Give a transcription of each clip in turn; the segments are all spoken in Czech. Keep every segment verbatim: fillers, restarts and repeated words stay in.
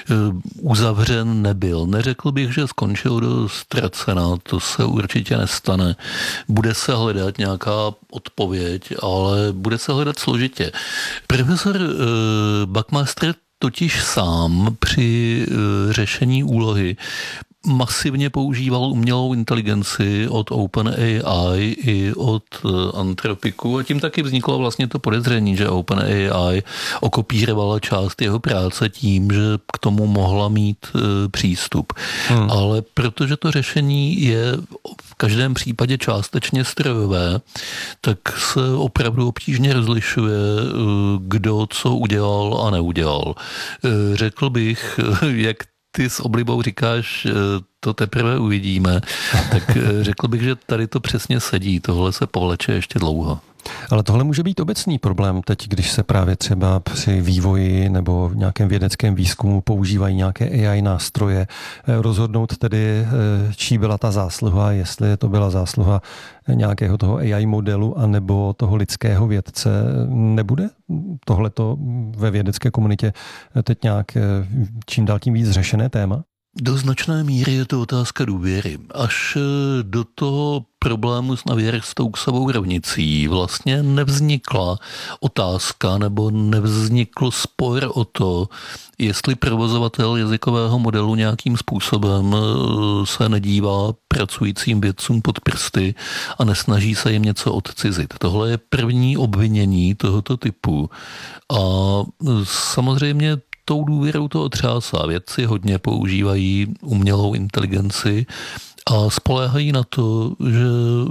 uzavřen nebyl. Neřekl bych, že skončil do ztracena, to se určitě nestane. Bude se hledat nějaká odpověď, ale bude se hledat složitě. Profesor Buckmaster totiž sám při řešení úlohy masivně používal umělou inteligenci od OpenAI i od Anthropiku a tím taky vzniklo vlastně to podezření, že OpenAI okopírovala část jeho práce tím, že k tomu mohla mít přístup. Hmm. Ale protože to řešení je v každém případě částečně strojové, tak se opravdu obtížně rozlišuje, kdo co udělal a neudělal. Řekl bych, jak ty s oblibou říkáš, to teprve uvidíme, tak řekl bych, že tady to přesně sedí, tohle se povleče ještě dlouho. Ale tohle může být obecný problém teď, když se právě třeba při vývoji nebo v nějakém vědeckém výzkumu používají nějaké A I nástroje. Rozhodnout tedy, čí byla ta zásluha, jestli to byla zásluha nějakého toho A I modelu anebo toho lidského vědce. Nebude tohleto ve vědecké komunitě teď nějak čím dál tím víc řešené téma? Do značné míry je to otázka důvěry. Až do toho problému s Navier-Stokesovou rovnicí vlastně nevznikla otázka nebo nevznikl spor o to, jestli provozovatel jazykového modelu nějakým způsobem se nedívá pracujícím vědcům pod prsty a nesnaží se jim něco odcizit. Tohle je první obvinění tohoto typu. A samozřejmě tou důvěrou to otřásá. Vědci hodně používají umělou inteligenci a spoléhají na to, že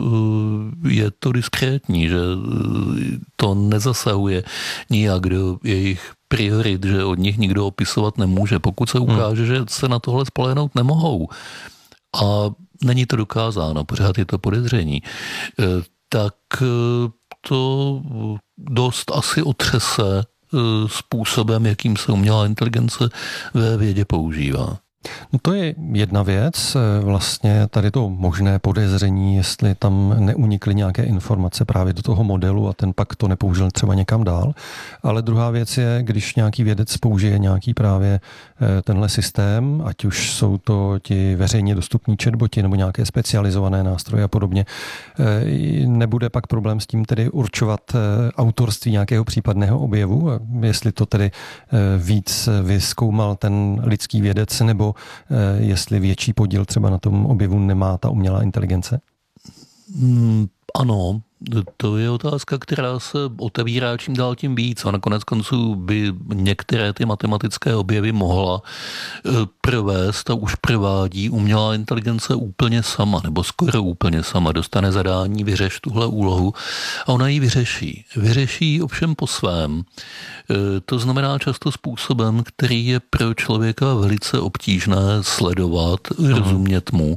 je to diskrétní, že to nezasahuje nijak do jejich priorit, že od nich nikdo opisovat nemůže. Pokud se ukáže, že se na tohle spolehnout nemohou a není to dokázáno, pořád je to podezření, tak to dost asi otřese způsobem, jakým se umělá inteligence ve vědě používá. No to je jedna věc, vlastně tady to možné podezření, jestli tam neunikly nějaké informace právě do toho modelu a ten pak to nepoužil třeba někam dál. Ale druhá věc je, když nějaký vědec použije nějaký právě tenhle systém, ať už jsou to ti veřejně dostupní chatboti nebo nějaké specializované nástroje a podobně, nebude pak problém s tím tedy určovat autorství nějakého případného objevu, jestli to tedy víc vyzkoumal ten lidský vědec nebo jestli větší podíl třeba na tom objevu nemá ta umělá inteligence? Mm, ano, to je otázka, která se otevírá čím dál tím víc a nakonec konců by některé ty matematické objevy mohla provést a už provádí umělá inteligence úplně sama, nebo skoro úplně sama. Dostane zadání, vyřeš tuhle úlohu a ona ji vyřeší. Vyřeší ovšem po svém. To znamená často způsobem, který je pro člověka velice obtížné sledovat, Aha. rozumět mu.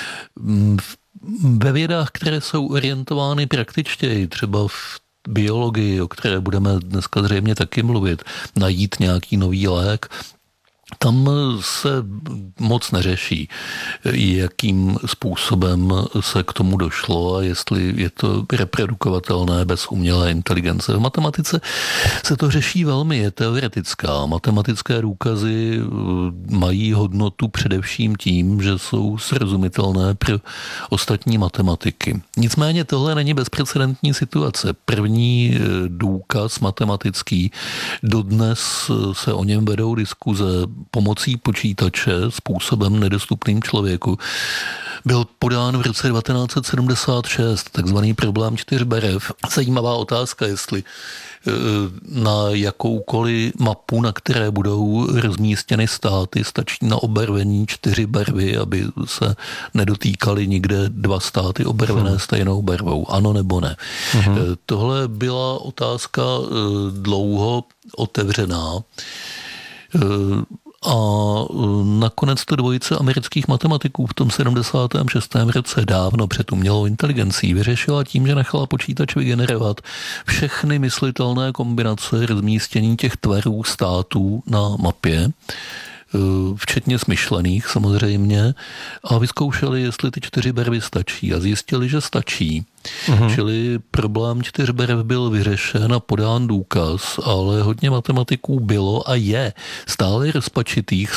Ve vědách, které jsou orientovány praktičtěji, třeba v biologii, o které budeme dneska zřejmě taky mluvit, najít nějaký nový lék, tam se moc neřeší, jakým způsobem se k tomu došlo a jestli je to reprodukovatelné bez umělé inteligence. V matematice se to řeší velmi, je teoretická. Matematické důkazy mají hodnotu především tím, že jsou srozumitelné pro ostatní matematiky. Nicméně tohle není bezprecedentní situace. První důkaz matematický, dodnes se o něm vedou diskuze pomocí počítače způsobem nedostupným člověku, byl podán v roce devatenáct set sedmdesát šest, takzvaný problém čtyř barev. Zajímavá otázka, jestli na jakoukoliv mapu, na které budou rozmístěny státy, stačí na obarvení čtyři barvy, aby se nedotýkaly nikde dva státy obarvené stejnou barvou. Ano nebo ne? Uh-huh. Tohle byla otázka dlouho otevřená. A nakonec to dvojice amerických matematiků v tom sedmdesátém šestém roce dávno před umělou inteligencí vyřešila tím, že nechala počítač vygenerovat všechny myslitelné kombinace rozmístění těch tvarů států na mapě, včetně smyšlených samozřejmě, a vyzkoušeli, jestli ty čtyři barvy stačí a zjistili, že stačí. Uhum. Čili problém čtyř barev byl vyřešen a podán důkaz, ale hodně matematiků bylo a je stále rozpačitých